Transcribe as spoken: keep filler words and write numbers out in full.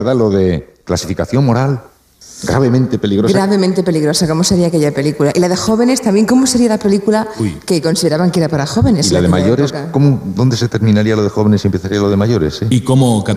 ¿Verdad? Lo de clasificación moral, gravemente peligrosa. Gravemente peligrosa, ¿cómo sería aquella película? Y la de jóvenes también, ¿cómo sería la película Uy. que consideraban que era para jóvenes? ¿Y la de en aquella mayores? época? ¿Cómo, ¿Dónde se terminaría lo de jóvenes y empezaría lo de mayores? ¿Eh? ¿Y cómo